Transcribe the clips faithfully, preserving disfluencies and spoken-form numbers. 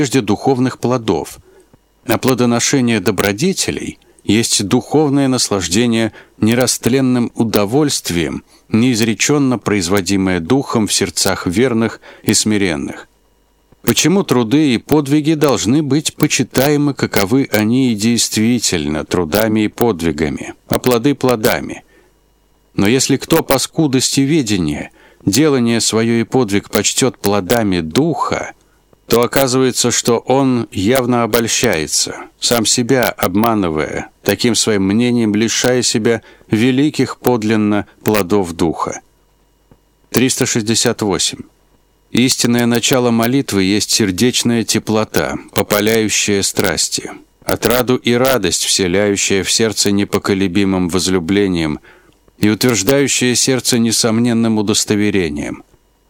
прежде духовных плодов, а плодоношение добродетелей есть духовное наслаждение нерастленным удовольствием, неизреченно производимое Духом в сердцах верных и смиренных. Почему труды и подвиги должны быть почитаемы, каковы они и действительно, трудами и подвигами, а плоды плодами? Но если кто по скудости ведения делание свое и подвиг почтет плодами Духа, то оказывается, что он явно обольщается, сам себя обманывая, таким своим мнением лишая себя великих подлинно плодов Духа. триста шестьдесят восемь. Истинное начало молитвы есть сердечная теплота, попаляющая страсти, отраду и радость, вселяющая в сердце непоколебимым возлюблением и утверждающая сердце несомненным удостоверением.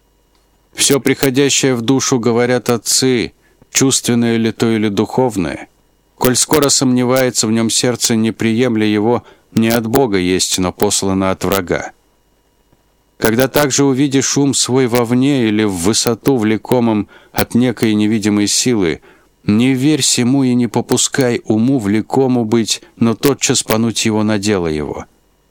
Все приходящее в душу, говорят отцы, чувственное ли то или духовное, коль скоро сомневается в нем сердце, не приемля его, не от Бога есть, но послано от врага. Когда также увидишь ум свой вовне или в высоту влекомым от некой невидимой силы, не верь сему и не попускай уму влекому быть, но тотчас пануть его на дело его.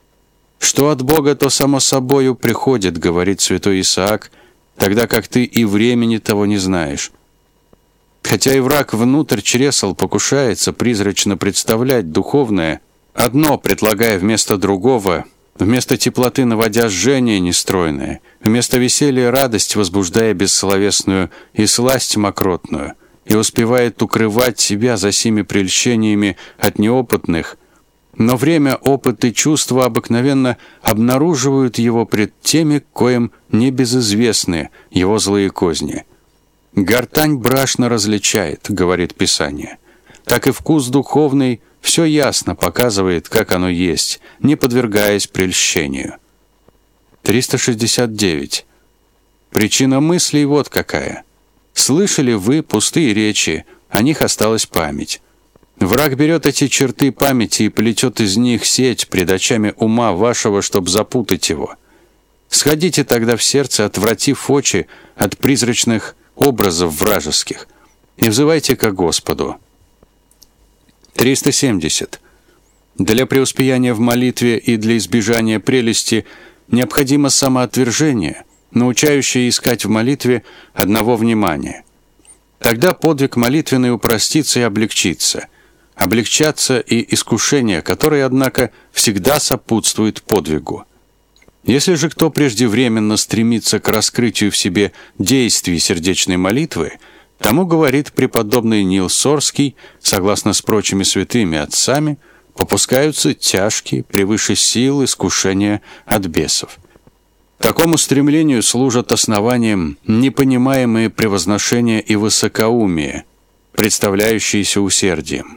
Что от Бога, то само собою приходит, говорит святой Исаак, тогда как ты и времени того не знаешь. Хотя и враг внутрь чресл покушается призрачно представлять духовное, одно предлагая вместо другого, вместо теплоты наводя жжение нестройное, вместо веселья радость возбуждая бессловесную и сласть мокротную, и успевает укрывать себя за сими прельщениями от неопытных, но время, опыт и чувства обыкновенно обнаруживают его пред теми, коим небезызвестны его злые козни. «Гортань брашно различает», — говорит Писание. Так и вкус духовный все ясно показывает, как оно есть, не подвергаясь прельщению. триста шестьдесят девять. Причина мыслей вот какая. Слышали вы пустые речи, о них осталась память. Враг берет эти черты памяти и плетет из них сеть пред очами ума вашего, чтобы запутать его. Сходите тогда в сердце, отвратив очи от призрачных образов вражеских, и взывайте ко Господу. триста семьдесят. Для преуспеяния в молитве и для избежания прелести необходимо самоотвержение, научающее искать в молитве одного внимания. Тогда подвиг молитвенный упростится и облегчится. Облегчатся и искушения, которые, однако, всегда сопутствуют подвигу. Если же кто преждевременно стремится к раскрытию в себе действий сердечной молитвы, тому, говорит преподобный Нил Сорский, согласно с прочими святыми отцами, попускаются тяжкие, превыше сил искушения от бесов. Такому стремлению служат основанием непонимаемые превозношения и высокоумие, представляющиеся усердием.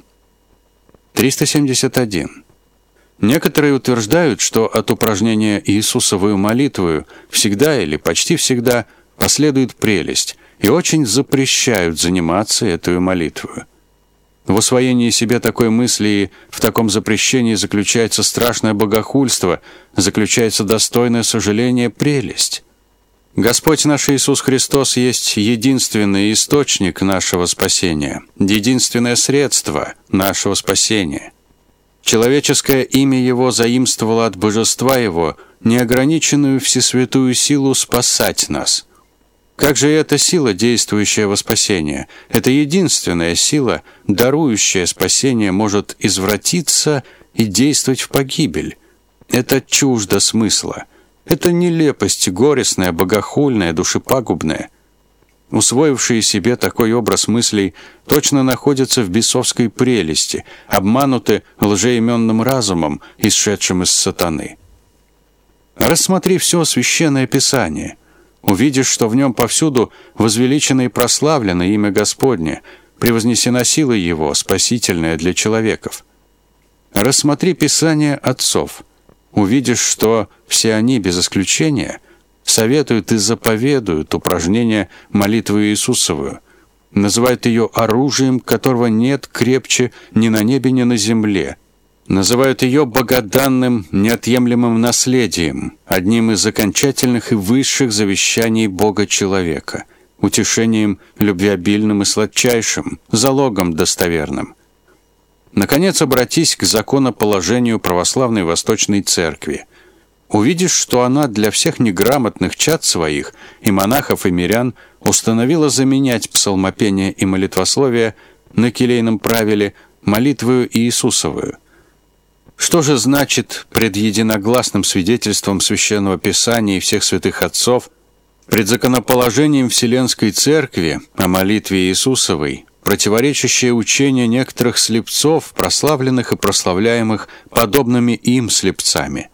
триста семьдесят один. Некоторые утверждают, что от упражнения Иисусовую молитвою всегда или почти всегда последует прелесть, и очень запрещают заниматься этой молитвою. В усвоении себе такой мысли и в таком запрещении заключается страшное богохульство, заключается достойное сожаление прелесть. Господь наш Иисус Христос есть единственный источник нашего спасения, единственное средство нашего спасения. Человеческое имя Его заимствовало от божества Его неограниченную всесвятую силу спасать нас. Как же эта сила, действующая во спасение, эта единственная сила, дарующая спасение, может извратиться и действовать в погибель? Это чуждо смысла. Это нелепость горестная, богохульная, душепагубная. Усвоившие себе такой образ мыслей точно находятся в бесовской прелести, обмануты лжеименным разумом, исшедшим из сатаны. Рассмотри все Священное Писание. Увидишь, что в нем повсюду возвеличено и прославлено имя Господне, превознесена сила Его, спасительная для человеков. Рассмотри Писание отцов. Увидишь, что все они, без исключения, советуют и заповедуют упражнение молитвы Иисусовую, называют ее оружием, которого нет крепче ни на небе, ни на земле, называют ее богоданным, неотъемлемым наследием, одним из окончательных и высших завещаний Бога человека. утешением любвеобильным и сладчайшим, залогом достоверным. Наконец, обратись к законоположению православной Восточной Церкви. Увидишь, что она для всех неграмотных чад своих, и монахов, и мирян, установила заменять псалмопение и молитвословие на келейном правиле молитвою Иисусовую. Что же значит пред единогласным свидетельством Священного Писания и всех святых отцов, пред законоположением Вселенской Церкви о молитве Иисусовой, противоречащее учение некоторых слепцов, прославленных и прославляемых подобными им слепцами?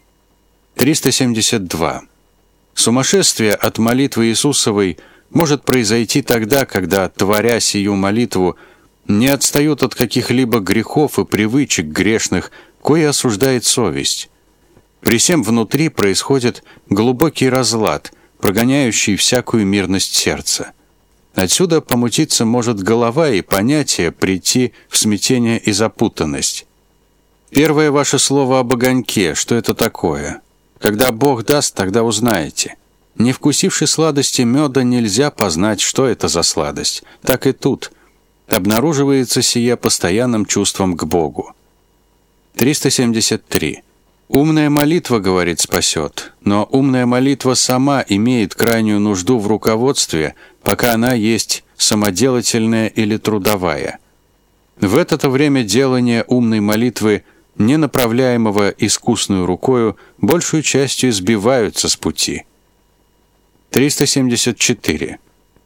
триста семьдесят два. Сумасшествие от молитвы Иисусовой может произойти тогда, когда, творя сию молитву, не отстают от каких-либо грехов и привычек грешных, кои осуждает совесть. При сем внутри происходит глубокий разлад, прогоняющий всякую мирность сердца. Отсюда помутиться может голова, и понятие прийти в смятение и запутанность. Первое ваше слово об огоньке, что это такое? Когда Бог даст, тогда узнаете. Не вкусивши сладости меда, нельзя познать, что это за сладость. Так и тут. Обнаруживается сие постоянным чувством к Богу. триста семьдесят три. Умная молитва, говорит, спасет, но умная молитва сама имеет крайнюю нужду в руководстве, пока она есть самоделательная или трудовая. В это-то время делания умной молитвы, не направляемого искусную рукою, большую частью сбиваются с пути. триста семьдесят четыре.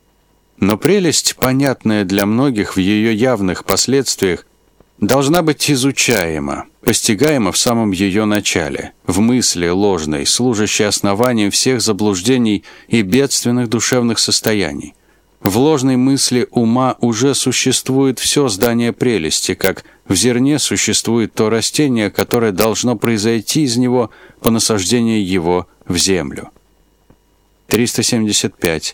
Но прелесть, понятная для многих в ее явных последствиях, должна быть изучаема, постигаема в самом ее начале, в мысли ложной, служащей основанием всех заблуждений и бедственных душевных состояний. В ложной мысли ума уже существует все здание прелести, как в зерне существует то растение, которое должно произойти из него по насаждению его в землю. триста семьдесят пять.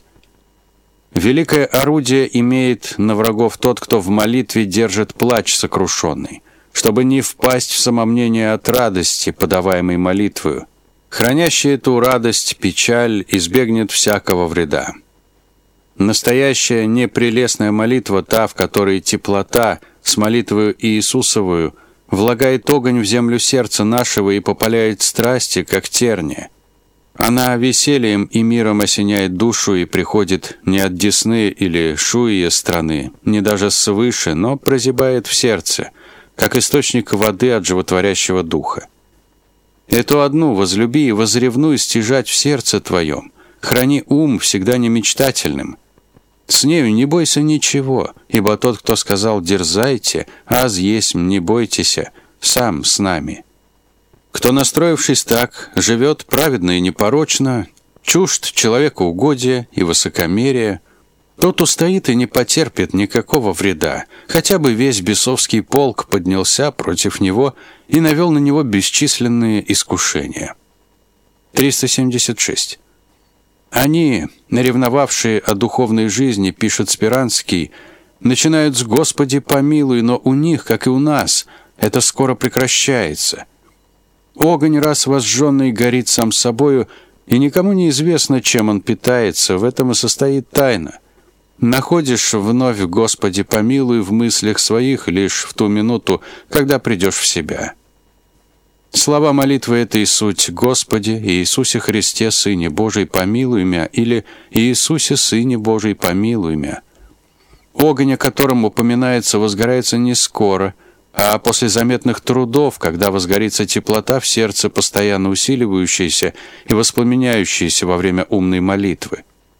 Великое орудие имеет на врагов тот, кто в молитве держит плач сокрушенный, чтобы не впасть в самомнение от радости, подаваемой молитвою. Хранящий эту радость, печаль, избегнет всякого вреда. Настоящая непрелестная молитва, та, в которой теплота с молитвою Иисусовую влагает огонь в землю сердца нашего и попаляет страсти, как терния. Она весельем и миром осеняет душу и приходит не от десны или шуия страны, не даже свыше, но прозябает в сердце, как источник воды от животворящего духа. Эту одну возлюби и возревнуй стяжать в сердце твоем, храни ум всегда немечтательным. С нею не бойся ничего, ибо тот, кто сказал «дерзайте», «аз есмь, не бойтеся», сам с нами. Кто, настроившись так, живет праведно и непорочно, чужд человекоугодия и высокомерия, тот устоит и не потерпит никакого вреда, хотя бы весь бесовский полк поднялся против него и навел на него бесчисленные искушения. триста семьдесят шесть. Они, наревновавшие о духовной жизни, пишет Спиранский, начинают с «Господи, помилуй», но у них, как и у нас, это скоро прекращается. Огонь, раз возжженный, горит сам собою, и никому не известно, чем он питается, в этом и состоит тайна. Находишь вновь «Господи, помилуй» в мыслях своих лишь в ту минуту, когда придешь в себя. Слова молитвы — это и суть «Господи, Иисусе Христе, Сыне Божий, помилуй мя» или «Иисусе, Сыне Божий, помилуй мя». Огонь, о котором упоминается, возгорается не скоро, а после заметных трудов, когда возгорится теплота в сердце, постоянно усиливающаяся и воспламеняющаяся во время умной молитвы.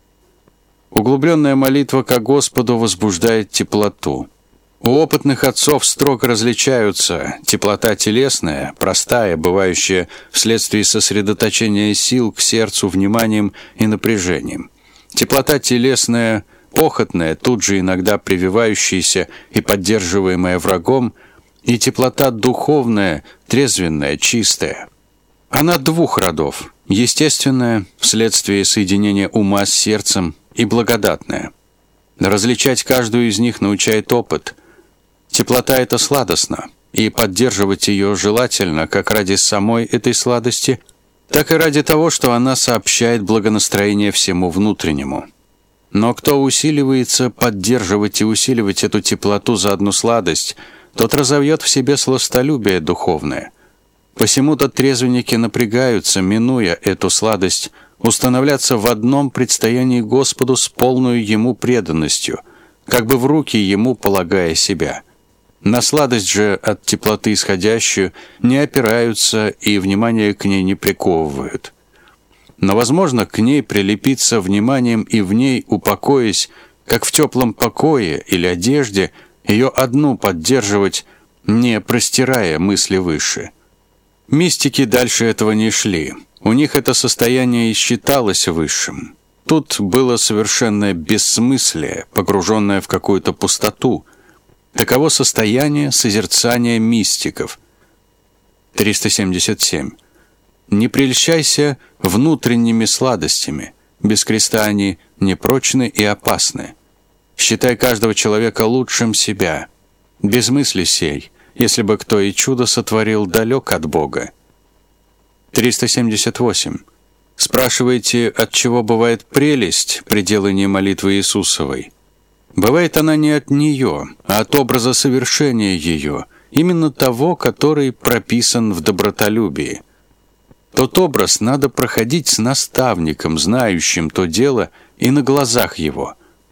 Углубленная молитва ко Господу возбуждает теплоту. У опытных отцов строго различаются теплота телесная, простая, бывающая вследствие сосредоточения сил к сердцу вниманием и напряжением. Теплота телесная, похотная, тут же иногда прививающаяся и поддерживаемая врагом, и теплота духовная, трезвенная, чистая. Она двух родов: естественная, вследствие соединения ума с сердцем, и благодатная. Различать каждую из них научает опыт. Теплота эта сладостна, и поддерживать ее желательно как ради самой этой сладости, так и ради того, что она сообщает благонастроение всему внутреннему. Но кто усиливается поддерживать и усиливать эту теплоту за одну сладость, тот разовьет в себе сластолюбие духовное. Посему-то трезвенники напрягаются, минуя эту сладость, установляться в одном предстоянии Господу с полной Ему преданностью, как бы в руки Ему полагая себя. На сладость же от теплоты исходящую не опираются и внимание к ней не приковывают. Но возможно к ней прилепиться вниманием и в ней упокоясь, как в теплом покое или одежде, ее одну поддерживать, не простирая мысли выше. Мистики дальше этого не шли. У них это состояние и считалось высшим. Тут было совершенное бессмыслие, погруженное в какую-то пустоту. Таково состояние созерцания мистиков. триста семьдесят семь. Не прельщайся внутренними сладостями. Без креста они непрочны и опасны. Считай каждого человека лучшим себя. Без мысли сей, если бы кто и чудо сотворил, далек от Бога. триста семьдесят восемь. Спрашиваете, от чего бывает прелесть при делании молитвы Иисусовой? Бывает она не от нее, а от образа совершения ее, именно того, который прописан в добротолюбии. Тот образ надо проходить с наставником, знающим то дело, и на глазах его.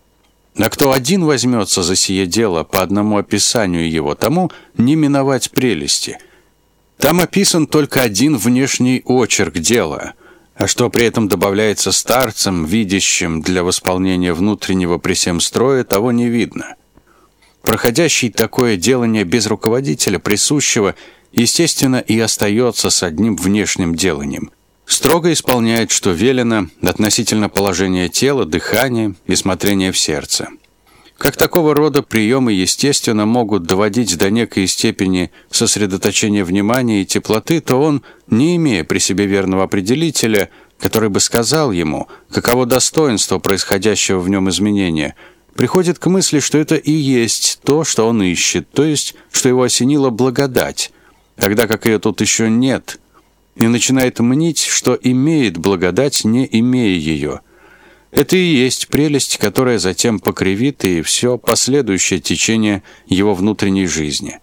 А кто один возьмется за сие дело по одному описанию его, тому не миновать прелести. Там описан только один внешний очерк дела, а что при этом добавляется старцам, видящим для восполнения внутреннего при сем строя, того не видно. Проходящий такое делание без руководителя, присущего, естественно, и остается с одним внешним деланием. Строго исполняет, что велено, относительно положения тела, дыхания и смотрения в сердце. Как такого рода приемы, естественно, могут доводить до некой степени сосредоточения внимания и теплоты, то он, не имея при себе верного определителя, который бы сказал ему, каково достоинство происходящего в нем изменения, приходит к мысли, что это и есть то, что он ищет, то есть, что его осенила благодать, тогда как ее тут еще нет, и начинает мнить, что имеет благодать, не имея ее. Это и есть прелесть, которая затем покривит и все последующее течение его внутренней жизни.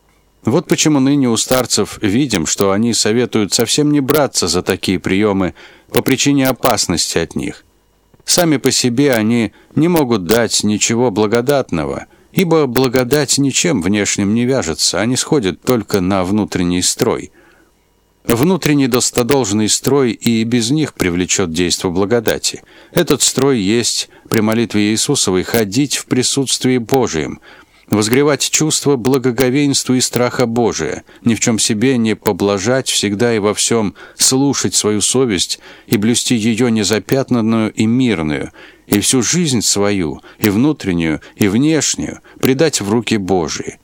Вот почему ныне у старцев видим, что они советуют совсем не браться за такие приемы по причине опасности от них. Сами по себе они не могут дать ничего благодатного, ибо благодать ничем внешним не вяжется, они сходят только на внутренний строй. Внутренний достодолжный строй и без них привлечет действо благодати. Этот строй есть при молитве Иисусовой ходить в присутствии Божием, возгревать чувство благоговейства и страха Божия, ни в чем себе не поблажать, всегда и во всем слушать свою совесть и блюсти ее незапятнанную и мирную, и всю жизнь свою, и внутреннюю, и внешнюю, предать в руки Божии.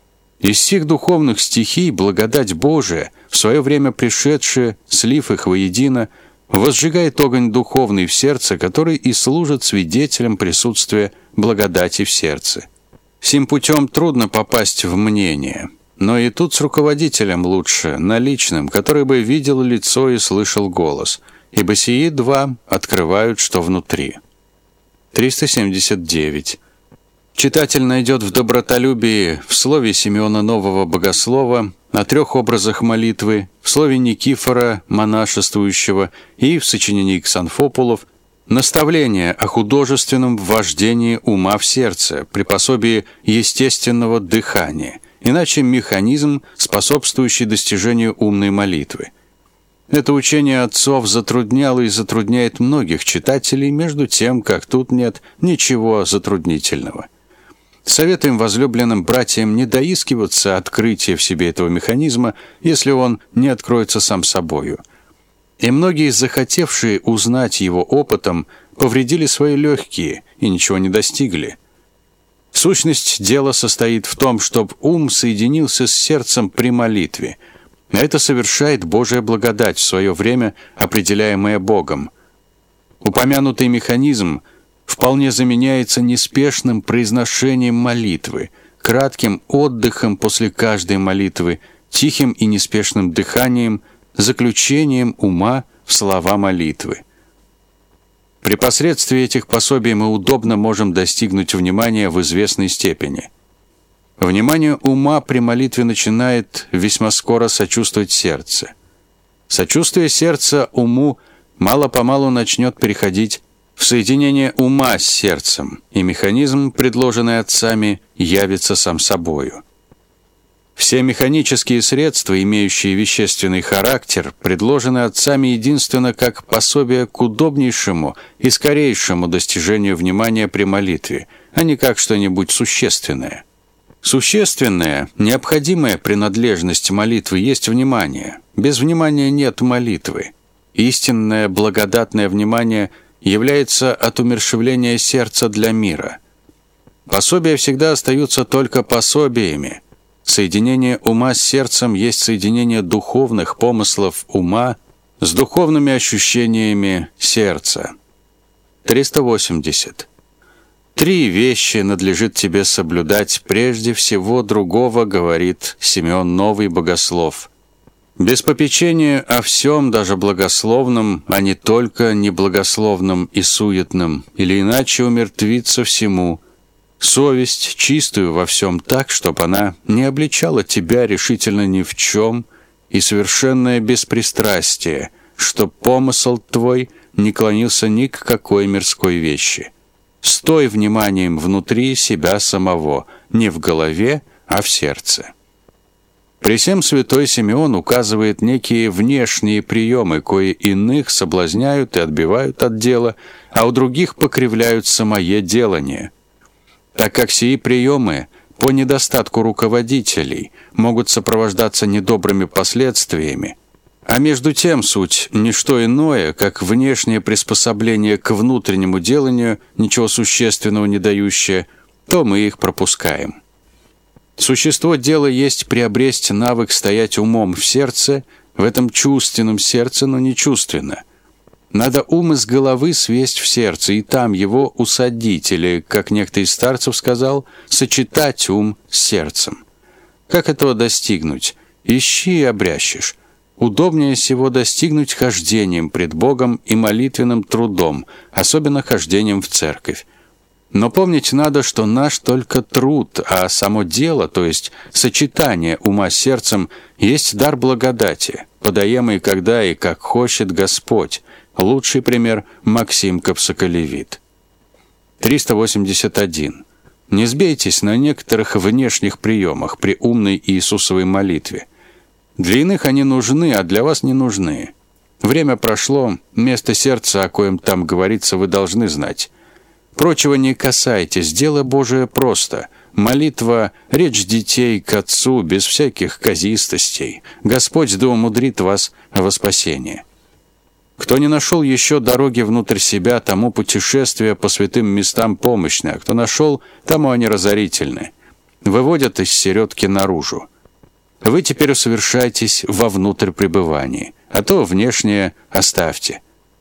Из всех духовных стихий благодать Божия, в свое время пришедшая, слив их воедино, возжигает огонь духовный в сердце, который и служит свидетелем присутствия благодати в сердце. Сим путем трудно попасть в мнение, но и тут с руководителем лучше, наличным, который бы видел лицо и слышал голос, ибо сии два открывают, что внутри. триста семьдесят девять. Читатель найдет в добротолюбии, в слове Симеона Нового Богослова, о трех образах молитвы, в слове Никифора, монашествующего, и в сочинении Ксанфопулов, наставление о художественном ввождении ума в сердце при пособии естественного дыхания, иначе механизм, способствующий достижению умной молитвы. Это учение отцов затрудняло и затрудняет многих читателей, между тем, как тут нет ничего затруднительного. Советуем возлюбленным братьям не доискиваться открытия в себе этого механизма, если он не откроется сам собою. И многие, захотевшие узнать его опытом, повредили свои легкие и ничего не достигли. Сущность дела состоит в том, чтобы ум соединился с сердцем при молитве. А это совершает Божия благодать в свое время, определяемая Богом. Упомянутый механизм вполне заменяется неспешным произношением молитвы, кратким отдыхом после каждой молитвы, тихим и неспешным дыханием, заключением ума в слова молитвы. При посредстве этих пособий мы удобно можем достигнуть внимания в известной степени. Внимание ума при молитве начинает весьма скоро сочувствовать сердце. Сочувствие сердца уму мало-помалу начнет переходить в соединение ума с сердцем, и механизм, предложенный отцами, явится сам собою. Все механические средства, имеющие вещественный характер, предложены отцами единственно как пособие к удобнейшему и скорейшему достижению внимания при молитве, а не как что-нибудь существенное. Существенная, необходимая принадлежность молитвы есть внимание. Без внимания нет молитвы. Истинное благодатное внимание является от умерщвления сердца для мира. Пособия всегда остаются только пособиями. Соединение ума с сердцем есть соединение духовных помыслов ума с духовными ощущениями сердца. триста восемьдесят. «Три вещи надлежит тебе соблюдать прежде всего другого, говорит Симеон Новый Богослов. Без попечения о всем, даже благословном, а не только неблагословном и суетном, или иначе умертвиться всему. Совесть чистую во всем так, чтоб она не обличала тебя решительно ни в чем, и совершенное беспристрастие, чтоб помысл твой не клонился ни к какой мирской вещи. Стой вниманием внутри себя самого, не в голове, а в сердце». При сем святой Симеон указывает некие внешние приемы, кои иных соблазняют и отбивают от дела, а у других покривляют самое делание. Так как сии приемы по недостатку руководителей могут сопровождаться недобрыми последствиями, а между тем суть не что иное, как внешнее приспособление к внутреннему деланию, ничего существенного не дающее, то мы их пропускаем. Существо дела есть приобрести навык стоять умом в сердце, в этом чувственном сердце, но не чувственно. Надо ум из головы свесть в сердце, и там его усадить, или, как некто из старцев сказал, сочетать ум с сердцем. Как этого достигнуть? Ищи и обрящешь. Удобнее всего достигнуть хождением пред Богом и молитвенным трудом, особенно хождением в церковь. Но помнить надо, что наш только труд, а само дело, то есть сочетание ума с сердцем, есть дар благодати, подаемый когда и как хочет Господь. Лучший пример – Максим Капсоколевит. триста восемьдесят один. Не сбейтесь на некоторых внешних приемах при умной Иисусовой молитве. Для иных они нужны, а для вас не нужны. Время прошло, место сердца, о коем там говорится, вы должны знать. Прочего не касайтесь, дело Божие просто. Молитва — речь детей к Отцу, без всяких казистостей. Господь да умудрит вас во спасение. Кто не нашел еще дороги внутрь себя, тому путешествие по святым местам помощны, а кто нашел, тому они разорительны. Выводят из середки наружу. Вы теперь усовершайтесь вовнутрь пребывания, а то внешнее оставьте.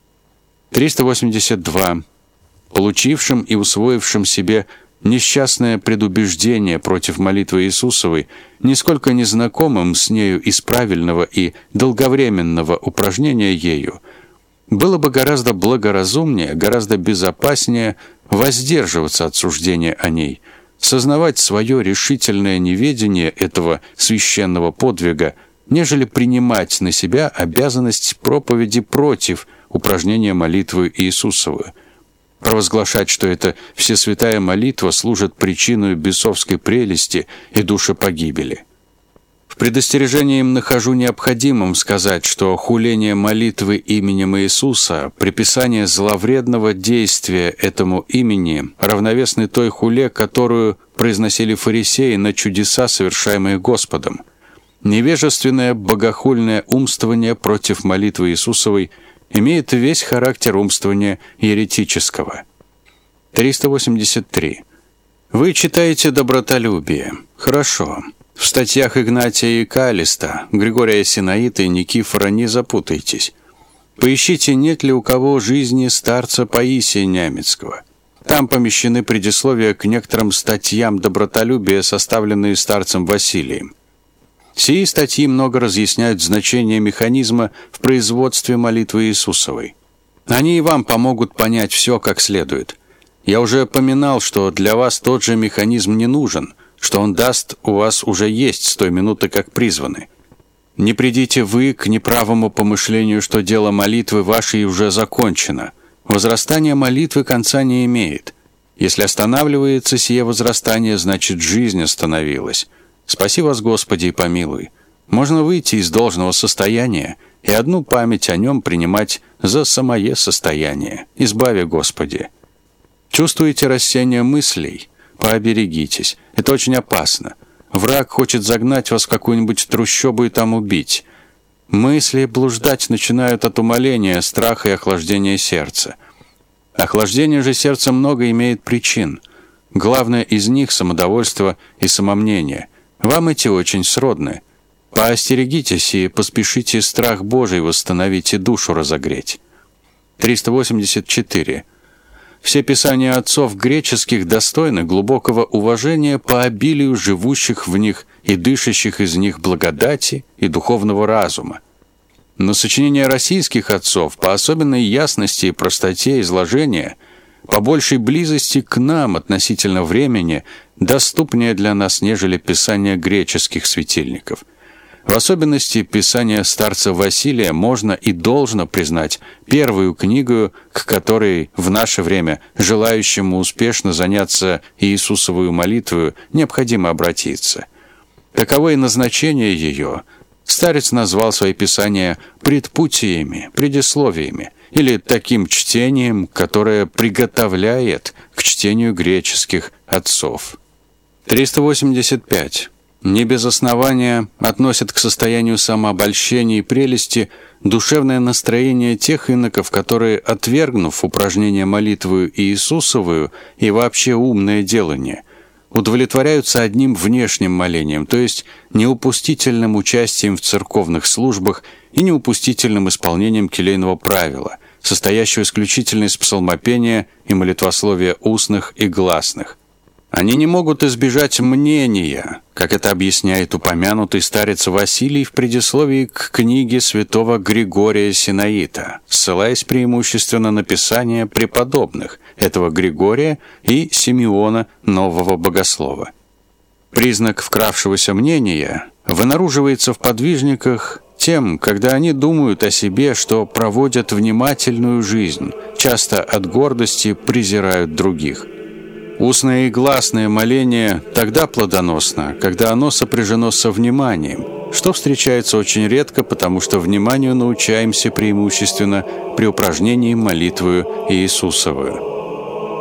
триста восемьдесят два. Получившим и усвоившим себе несчастное предубеждение против молитвы Иисусовой, нисколько не знакомым с нею из правильного и долговременного упражнения ею, было бы гораздо благоразумнее, гораздо безопаснее воздерживаться от суждения о ней, сознавать свое решительное неведение этого священного подвига, нежели принимать на себя обязанность проповеди против упражнения молитвы Иисусовой, провозглашать, что эта всесвятая молитва служит причиной бесовской прелести и душепогибели. В предостережении им нахожу необходимым сказать, что хуление молитвы именем Иисуса, приписание зловредного действия этому имени, равновесны той хуле, которую произносили фарисеи на чудеса, совершаемые Господом. Невежественное богохульное умствование против молитвы Иисусовой имеет весь характер умствования еретического. триста восемьдесят три. Вы читаете добротолюбие. Хорошо. В статьях Игнатия и Калиста, Григория Синаита и Никифора не запутайтесь. Поищите, нет ли у кого жизни старца Паисия Нямецкого. Там помещены предисловия к некоторым статьям добротолюбия, составленные старцем Василием. Сии статьи много разъясняют значение механизма в производстве молитвы Иисусовой. Они и вам помогут понять все как следует. Я уже поминал, что для вас тот же механизм не нужен, что он даст у вас уже есть с той минуты, как призваны. Не придите вы к неправому помышлению, что дело молитвы вашей уже закончено. Возрастание молитвы конца не имеет. Если останавливается сие возрастание, значит, жизнь остановилась. Спаси вас, Господи, и помилуй. Можно выйти из должного состояния и одну память о нем принимать за самое состояние. Избави, Господи. Чувствуете рассеяние мыслей? Пооберегитесь. Это очень опасно. Враг хочет загнать вас в какую-нибудь трущобу и там убить. Мысли блуждать начинают от умаления, страха и охлаждения сердца. Охлаждение же сердца много имеет причин. Главное из них – самодовольство и самомнение. Вам эти очень сродны. Поостерегитесь и поспешите страх Божий восстановить и душу разогреть. триста восемьдесят четыре. Все писания отцов греческих достойны глубокого уважения по обилию живущих в них и дышащих из них благодати и духовного разума. Но сочинения российских отцов по особенной ясности и простоте изложения, по большей близости к нам относительно времени, доступнее для нас, нежели писания греческих светильников. В особенности писание старца Василия можно и должно признать первую книгу, к которой в наше время желающему успешно заняться Иисусовую молитвою необходимо обратиться. Таково и назначение ее. Старец назвал свои писания предпутиями, предисловиями или таким чтением, которое приготовляет к чтению греческих отцов. триста восемьдесят пять. Не без основания относят к состоянию самообольщения и прелести душевное настроение тех иноков, которые, отвергнув упражнение молитвою Иисусовую и вообще умное делание, удовлетворяются одним внешним молением, то есть неупустительным участием в церковных службах и неупустительным исполнением келейного правила, состоящего исключительно из псалмопения и молитвословия устных и гласных. Они не могут избежать мнения, как это объясняет упомянутый старец Василий в предисловии к книге святого Григория Синаита, ссылаясь преимущественно на писания преподобных этого Григория и Симеона Нового Богослова. Признак вкравшегося мнения вынаруживается в подвижниках тем, когда они думают о себе, что проводят внимательную жизнь, часто от гордости презирают других. Устное и гласное моление тогда плодоносно, когда оно сопряжено со вниманием, что встречается очень редко, потому что вниманию научаемся преимущественно при упражнении молитвою Иисусовую.